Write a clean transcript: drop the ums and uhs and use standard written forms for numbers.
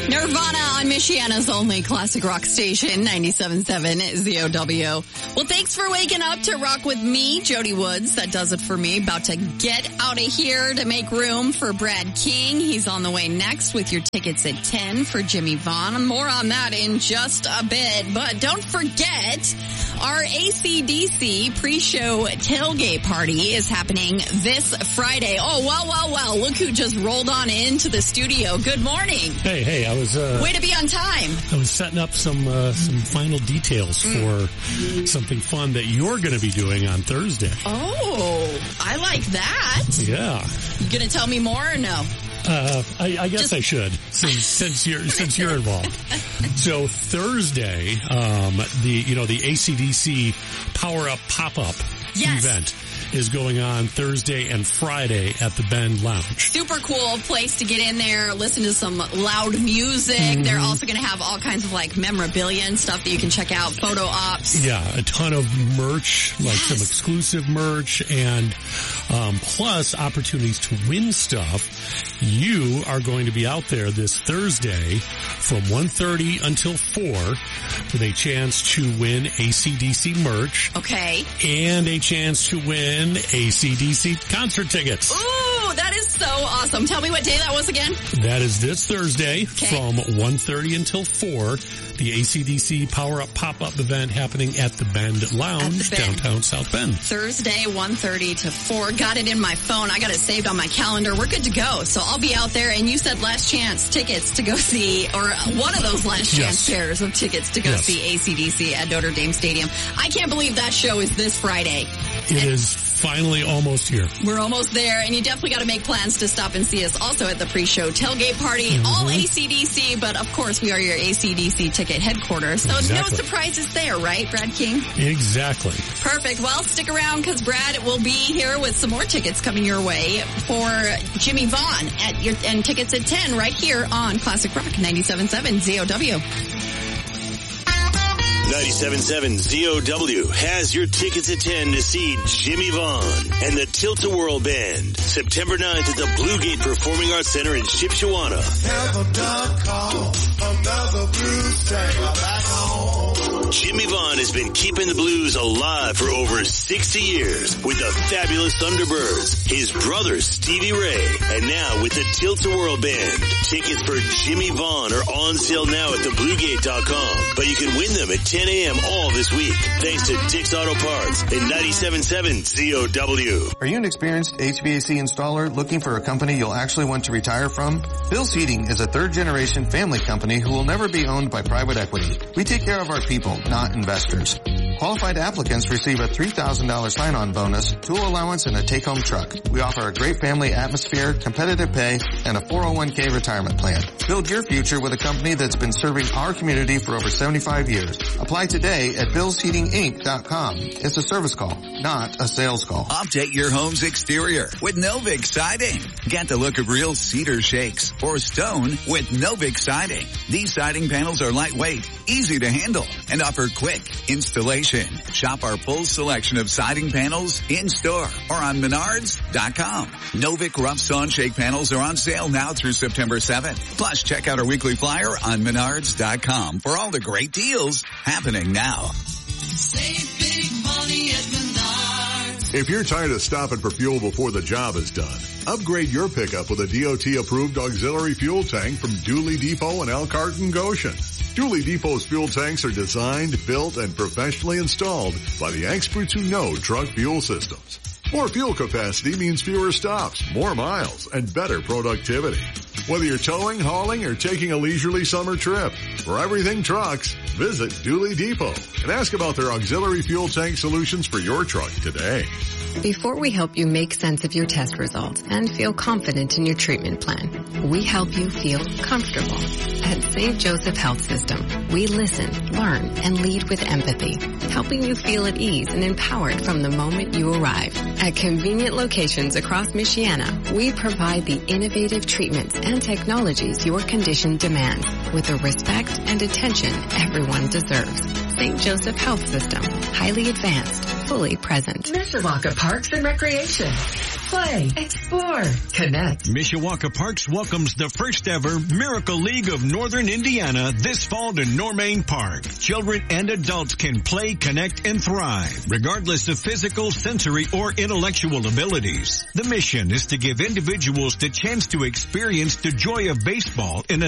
Nirvana on Michiana's only classic rock station, 97.7 ZOW. Well, thanks for waking up to rock with me, Jody Woods. That does it for me. About to get out of here to make room for Brad King. He's on the way next with your tickets at 10 for Jimmy Vaughn. More on that in just a bit. But don't forget, our AC/DC pre-show tailgate party is happening this Friday. Oh, well. Look who just rolled on into the studio. Good morning. Hey, I was way to be on time. I was setting up some final details for something fun that you're going to be doing on Thursday. Oh, I like that. Yeah. You going to tell me more or no? I guess I should, since you're involved. So Thursday, the AC/DC Power Up Pop-Up event is going on Thursday and Friday at the Bend Lounge. Super cool place to get in there, listen to some loud music. Mm-hmm. They're also going to have all kinds of like memorabilia and stuff that you can check out, photo ops. Yeah, a ton of merch, like some exclusive merch, and plus opportunities to win stuff. You are going to be out there this Thursday from 1:30 until 4 with a chance to win AC/DC merch. Okay. And a chance to win AC/DC concert tickets. Ooh, that is so awesome. Tell me what day that was again. That is this Thursday from 1:30 until 4. The AC/DC Power Up Pop-Up event happening at the Bend Lounge, downtown South Bend. Thursday, 1:30 to 4. Got it in my phone. I got it saved on my calendar. We're good to go. So I'll be out there, and you said last chance tickets to go see, or one of those last chance pairs of tickets to go see AC/DC at Notre Dame Stadium. I can't believe that show is this Friday. It is finally almost here. We're almost there, and you definitely got to make plans to stop and see us also at the pre-show tailgate party. All AC/DC, but of course we are your AC/DC ticket headquarters, so no surprises there, right, Brad King? Exactly. Perfect. Well, stick around because Brad will be here with some more tickets coming your way for Jimmy Vaughn and tickets at 10 right here on Classic Rock 97.7 ZOW. 97.7 ZOW has your tickets at 10 to see Jimmy Vaughn and the Tilt-A-Whirl Band. September 9th at the Bluegate Performing Arts Center in Shipshewana. Jimmy Vaughn has been keeping the blues alive for over 60 years with the fabulous Thunderbirds, his brother Stevie Ray, and now with the Tilt-A-Whirl Band. Tickets for Jimmy Vaughn are on sale now at thebluegate.com, but you can win them at 10 a.m. all this week, thanks to Dick's Auto Parts and 97.7 ZOW. Are you an experienced HVAC installer looking for a company you'll actually want to retire from? Bill's Heating is a third-generation family company who will never be owned by private equity. We take care of our people, not investors. Qualified applicants receive a $3,000 sign-on bonus, tool allowance, and a take-home truck. We offer a great family atmosphere, competitive pay, and a 401k retirement plan. Build your future with a company that's been serving our community for over 75 years. Apply today at billsheatinginc.com. It's a service call, not a sales call. Update your home's exterior with Novik Siding. Get the look of real cedar shakes or stone with Novik Siding. These siding panels are lightweight, easy to handle, and offer quick installation. Shop our full selection of siding panels in-store or on Menards.com. Novik Rough Sawn Shake panels are on sale now through September 7th. Plus, check out our weekly flyer on Menards.com for all the great deals happening now. Save big money at Menards. If you're tired of stopping for fuel before the job is done, upgrade your pickup with a DOT-approved auxiliary fuel tank from Dooley Depot in Elkhart and Goshen. Dooley Depot's fuel tanks are designed, built, and professionally installed by the experts who know truck fuel systems. More fuel capacity means fewer stops, more miles, and better productivity. Whether you're towing, hauling, or taking a leisurely summer trip, for everything trucks, visit Dooley Depot and ask about their auxiliary fuel tank solutions for your truck today. Before we help you make sense of your test results and feel confident in your treatment plan, we help you feel comfortable. At St. Joseph Health System, we listen, learn, and lead with empathy, helping you feel at ease and empowered from the moment you arrive. At convenient locations across Michiana, we provide the innovative treatments and technologies your condition demands with the respect and attention everyone everyone deserves. St. Joseph Health System. Highly advanced, fully present. Mishawaka Parks and Recreation. Play, explore, connect. Mishawaka Parks welcomes the first ever Miracle League of Northern Indiana this fall to Normain Park. Children and adults can play, connect, and thrive, regardless of physical, sensory, or intellectual abilities. The mission is to give individuals the chance to experience the joy of baseball in a